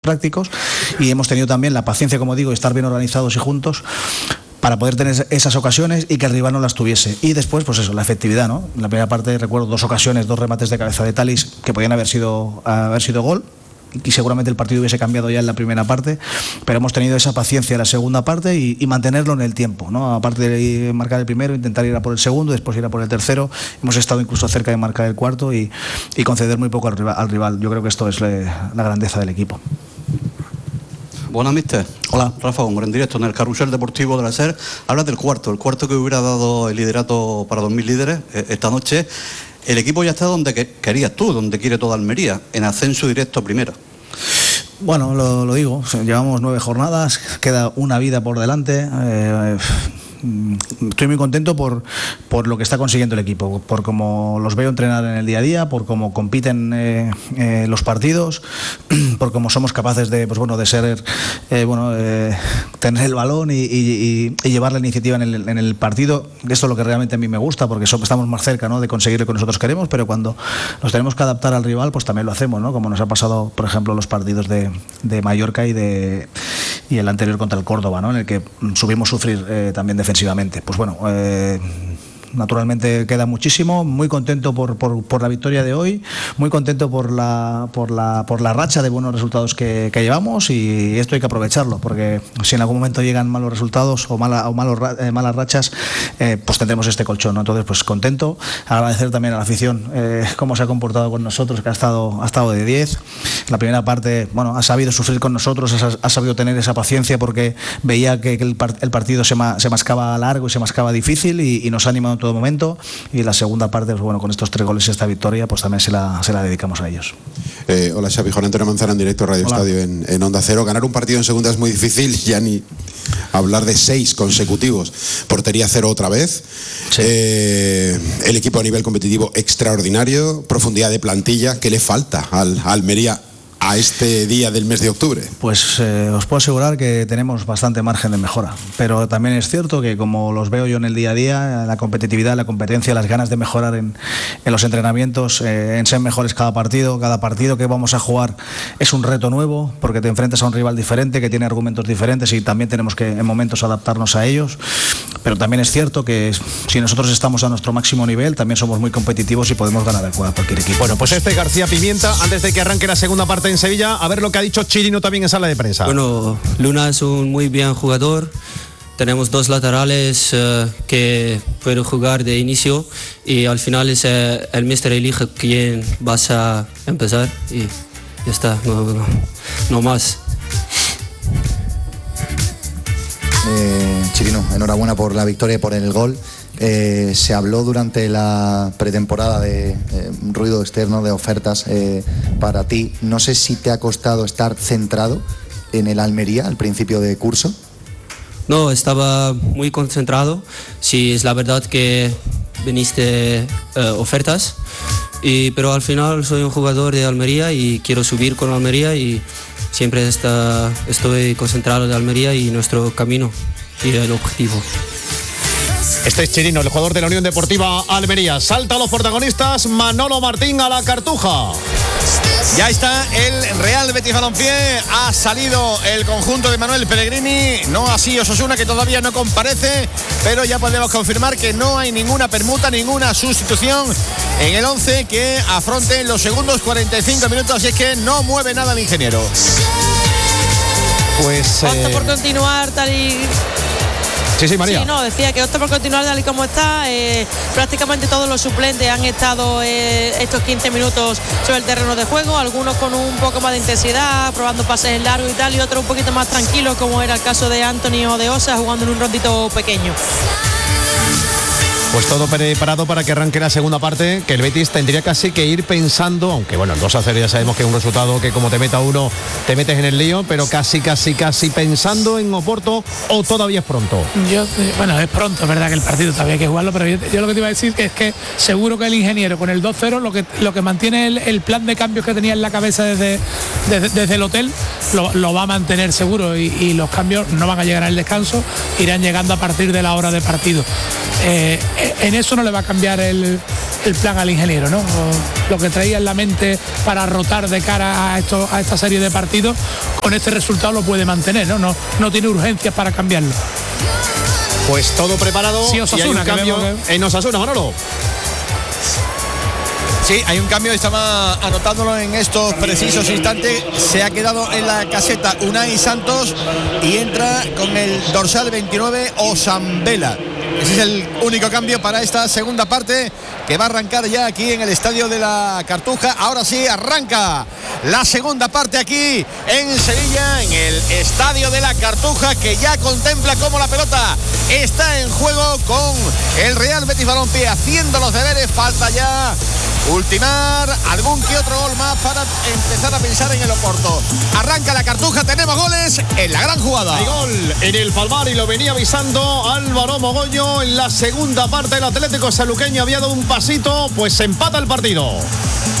prácticos, y hemos tenido también la paciencia, como digo, de estar bien organizados y juntos para poder tener esas ocasiones y que el rival no las tuviese. Y después, pues eso, la efectividad, ¿no? En la primera parte recuerdo 2 ocasiones, 2 remates de cabeza de Thalys que podían haber sido gol, y seguramente el partido hubiese cambiado ya en la primera parte, pero hemos tenido esa paciencia en la segunda parte y mantenerlo en el tiempo, ¿no? Aparte de marcar el primero, intentar ir a por el segundo, después ir a por el tercero. Hemos estado incluso cerca de marcar el cuarto y conceder muy poco al rival. Yo creo que esto es la grandeza del equipo. Buenas, mister. Hola. Rafa Gómez, en directo en el Carrusel Deportivo de la SER. Hablas del cuarto que hubiera dado el liderato para 2000 líderes esta noche. El equipo ya está donde querías tú, donde quiere toda Almería, en ascenso directo a primera. Bueno, lo digo, llevamos 9 jornadas, queda una vida por delante. Estoy muy contento por lo que está consiguiendo el equipo, por cómo los veo entrenar en el día a día, por cómo compiten los partidos, por cómo somos capaces de, de ser, tener el balón y llevar la iniciativa en el partido. Esto es lo que realmente a mí me gusta, porque estamos más cerca, ¿no?, de conseguir lo que nosotros queremos, pero cuando nos tenemos que adaptar al rival, pues también lo hacemos, ¿no? Como nos ha pasado, por ejemplo, los partidos de Mallorca y el anterior contra el Córdoba, ¿no?, en el que supimos sufrir también defensivamente. Pues bueno, naturalmente queda muchísimo. Muy contento por la victoria de hoy, muy contento por la racha de buenos resultados que llevamos, y esto hay que aprovecharlo, porque si en algún momento llegan malos resultados o malas rachas, pues tendremos este colchón, ¿no? Entonces, pues contento. Agradecer también a la afición cómo se ha comportado con nosotros, que ha estado de 10. La primera parte, ha sabido sufrir con nosotros, ha sabido tener esa paciencia, porque veía que el partido se mascaba largo y se mascaba difícil, y nos ha animado en todo momento. Y la segunda parte, pues con estos 3 goles y esta victoria, pues también se la dedicamos a ellos. Hola, Xavi. Juan Antonio Manzana, en directo Radio Hola. Estadio en Onda Cero. Ganar un partido en segunda es muy difícil, ya ni hablar de 6 consecutivos. Portería 0 otra vez. Sí. El equipo a nivel competitivo extraordinario. Profundidad de plantilla. ¿Qué le falta al Almería a este día del mes de octubre? Pues os puedo asegurar que tenemos bastante margen de mejora, pero también es cierto que, como los veo yo en el día a día, la competitividad, la competencia, las ganas de mejorar en los entrenamientos, en ser mejores cada partido que vamos a jugar es un reto nuevo, porque te enfrentas a un rival diferente, que tiene argumentos diferentes, y también tenemos que en momentos adaptarnos a ellos. Pero también es cierto que si nosotros estamos a nuestro máximo nivel, también somos muy competitivos y podemos ganar a cualquier equipo. Bueno, pues García Pimienta, antes de que arranque la segunda parte en Sevilla, a ver lo que ha dicho Chirino también en sala de prensa. Bueno, Luna es un muy buen jugador. Tenemos 2 laterales que pueden jugar de inicio, y al final es el míster elige quién vas a empezar, y ya está, no más. Chirino, enhorabuena por la victoria y por el gol. Se habló durante la pretemporada de ruido externo, de ofertas para ti. No sé si te ha costado estar centrado en el Almería al principio de curso. No, estaba muy concentrado. Sí, es la verdad que viniste ofertas, pero al final soy un jugador de Almería y quiero subir con Almería, y siempre estoy concentrado de Almería y nuestro camino y el objetivo. Este es Chirino, el jugador de la Unión Deportiva Almería. Salta a los protagonistas, Manolo Martín a la Cartuja. Ya está el Real Betis Balompié, ha salido el conjunto de Manuel Pellegrini, no así Osasuna, que todavía no comparece, pero ya podemos confirmar que no hay ninguna permuta, ninguna sustitución en el 11 que afronte los segundos 45 minutos, así es que no mueve nada el ingeniero. Pues opta por continuar tal y... Sí, María. Sí, no, decía que opta por continuar tal y como está. Prácticamente todos los suplentes han estado estos 15 minutos sobre el terreno de juego, algunos con un poco más de intensidad, probando pases largos y tal, y otros un poquito más tranquilos, como era el caso de Anthony o de Osa, jugando en un rondito pequeño. Pues todo preparado para que arranque la segunda parte, que el Betis tendría casi que ir pensando, aunque bueno, el 2-0 ya sabemos que es un resultado que como te meta uno, te metes en el lío, pero casi pensando en Oporto, o todavía es pronto. Es pronto, es verdad que el partido todavía hay que jugarlo, pero yo lo que te iba a decir es que seguro que el ingeniero con el 2-0 lo que mantiene el plan de cambios que tenía en la cabeza desde el hotel, lo va a mantener seguro, y los cambios no van a llegar al descanso, irán llegando a partir de la hora de partido. En eso no le va a cambiar el plan al ingeniero, ¿no? Lo que traía en la mente para rotar de cara a esta serie de partidos, con este resultado lo puede mantener, no tiene urgencias para cambiarlo. Pues todo preparado, sí, Osasuna, y hay un cambio en Osasuna, Manolo. Sí, hay un cambio, estaba anotándolo en estos precisos instantes. Se ha quedado en la caseta Unai Santos y entra con el dorsal 29 Osambela. Ese es el único cambio para esta segunda parte que va a arrancar ya aquí en el estadio de la Cartuja. Ahora sí, arranca la segunda parte aquí en Sevilla, en el estadio de la Cartuja, que ya contempla cómo la pelota está en juego con el Real Betis Balompié haciendo los deberes. Falta ya ultimar algún que otro gol más para empezar a pensar en el Oporto. Arranca la Cartuja, tenemos goles en la gran jugada. Hay gol en el Palmar y lo venía avisando Álvaro Mogoño. En la segunda parte el Atlético Sanluqueño había dado un pasito, pues empata el partido.